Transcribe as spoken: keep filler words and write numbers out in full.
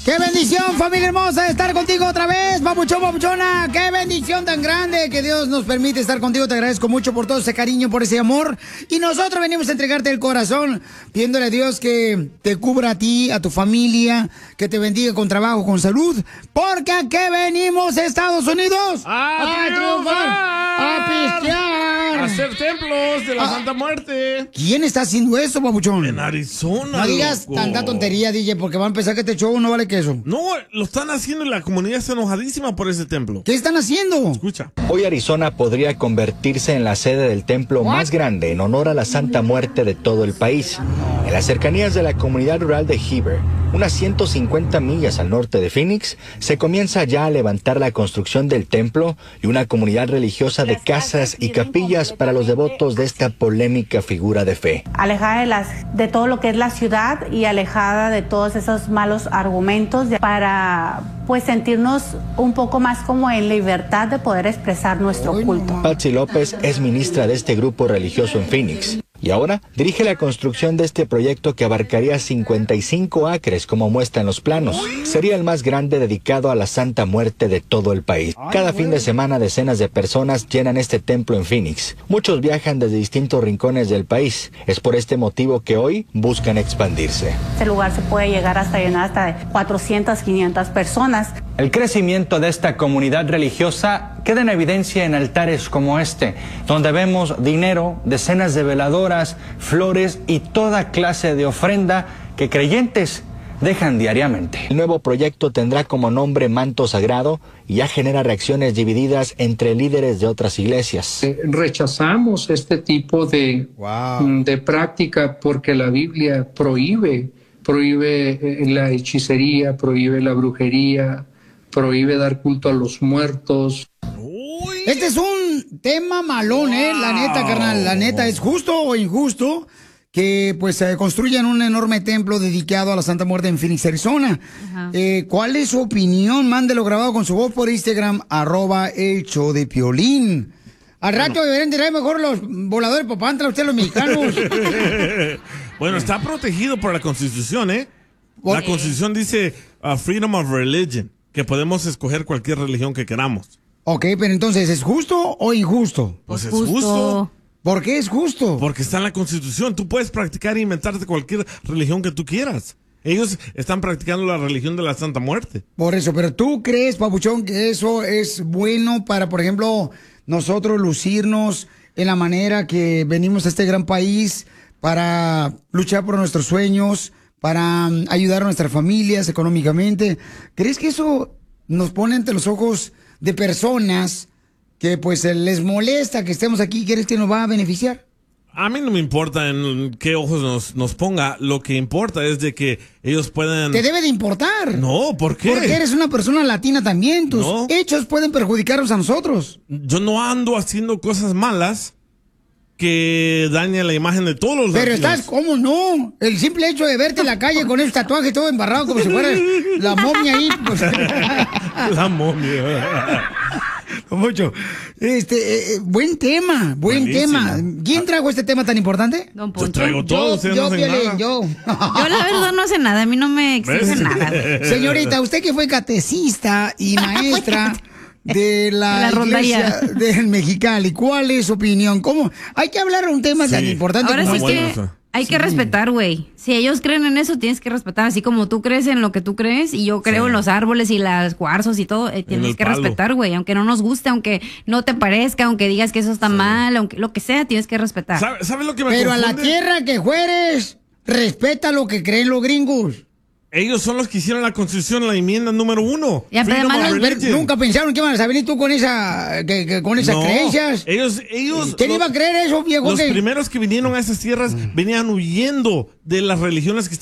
¡Qué bendición, familia hermosa, de estar contigo otra vez! ¡Papuchón, papuchona! ¡Qué bendición tan grande que Dios nos permite estar contigo! Te agradezco mucho por todo ese cariño, por ese amor. Y nosotros venimos a entregarte el corazón, pidiéndole a Dios que te cubra a ti, a tu familia, que te bendiga con trabajo, con salud. Porque aquí venimos, Estados Unidos, ¡a, a triunfar! ¡A pistear! ¡A hacer templos de la ah, Santa Muerte! ¿Quién está haciendo eso, papuchón? En Arizona, No digas loco. tanta tontería, D J, porque van a pensar que este show no vale queso. No, lo están haciendo y la comunidad está enojadísima por ese templo. ¿Qué están haciendo? Escucha. Hoy Arizona podría convertirse en la sede del templo What? más grande en honor a la Santa Muerte de todo el país. En las cercanías de la comunidad rural de Heber, unas ciento cincuenta millas al norte de Phoenix, se comienza ya a levantar la construcción del templo y una comunidad religiosa de casas y capillas para los devotos de esta polémica figura de fe. Alejada de, las, de todo lo que es la ciudad y alejada de todos esos malos argumentos para pues sentirnos un poco más como en libertad de poder expresar nuestro culto. Patsy López es ministra de este grupo religioso en Phoenix. Y ahora dirige la construcción de este proyecto que abarcaría cincuenta y cinco acres, como muestran los planos. Sería el más grande dedicado a la Santa Muerte de todo el país. Cada fin de semana decenas de personas llenan este templo en Phoenix. Muchos viajan desde distintos rincones del país. Es por este motivo que hoy buscan expandirse. Este lugar se puede llegar hasta llenar hasta de cuatrocientas, quinientas personas. El crecimiento de esta comunidad religiosa queda en evidencia en altares como este, donde vemos dinero, decenas de veladoras, flores y toda clase de ofrenda que creyentes dejan diariamente. El nuevo proyecto tendrá como nombre Manto Sagrado y ya genera reacciones divididas entre líderes de otras iglesias. Eh, rechazamos este tipo de, wow. de práctica porque la Biblia prohíbe, prohíbe eh, la hechicería, prohíbe la brujería, prohíbe dar culto a los muertos. Este es un tema malón, wow. ¿eh? La neta, carnal, la neta, ¿es justo o injusto que pues eh, construyan un enorme templo dedicado a la Santa Muerte en Phoenix, Arizona? Eh, ¿Cuál es su opinión? Mándelo grabado con su voz por Instagram, arroba el show de Piolín. Al rato bueno. deberían tirar mejor los voladores Popantla, ustedes los mexicanos. Bueno, está protegido por la Constitución, ¿eh? La Constitución dice uh, freedom of religion, que podemos escoger cualquier religión que queramos. Ok, pero entonces, ¿es justo o injusto? Pues es justo. justo. ¿Por qué es justo? Porque está en la Constitución. Tú puedes practicar e inventarte cualquier religión que tú quieras. Ellos están practicando la religión de la Santa Muerte. Por eso, pero ¿tú crees, papuchón, que eso es bueno para, por ejemplo, nosotros lucirnos en la manera que venimos a este gran país para luchar por nuestros sueños, para um, ayudar a nuestras familias económicamente? ¿Crees que eso nos pone ante los ojos de personas que pues les molesta que estemos aquí? ¿Crees que nos va a beneficiar? A mí no me importa en qué ojos nos, nos ponga. Lo que importa es de que ellos puedan... Te debe de importar. No, ¿por qué? Porque eres una persona latina también. Tus no. hechos pueden perjudicarnos a nosotros. Yo no ando haciendo cosas malas que dañan la imagen de todos los Pero latinos. estás, ¿cómo no? El simple hecho de verte en la calle con ese tatuaje todo embarrado como si fueras la momia ahí. Pues... La momia. Mucho. Este, eh, buen tema, buen Buenísimo. tema. ¿Quién trajo este tema tan importante? Don Poncho. Yo traigo todo, yo, yo, no no yo, nada. yo. Yo la verdad no sé nada, a mí no me exige nada. Señorita, usted que fue catecista y maestra de la, la iglesia del Mexicali, ¿cuál es su opinión? ¿Cómo? Hay que hablar de un tema sí. tan importante. Ahora como sí este. que hay que respetar, güey. Si ellos creen en eso, tienes que respetar. Así como tú crees en lo que tú crees y yo creo sí. en los árboles y las cuarzos y todo, eh, tienes que palo. respetar, güey. Aunque no nos guste, aunque no te parezca, aunque digas que eso está sí. mal, aunque lo que sea, tienes que respetar. ¿Sabes sabe lo que me Pero confunde? A la tierra que fueres, respeta lo que creen los gringos. Ellos son los que hicieron la Constitución, la enmienda número uno. Ya, pero además, nunca pensaron que iban a venir tú con esa, que, que, con esas no, creencias. Ellos, ellos. ¿Quién los, iba a creer eso, viejo? Los que... primeros que vinieron a esas tierras venían huyendo de las religiones que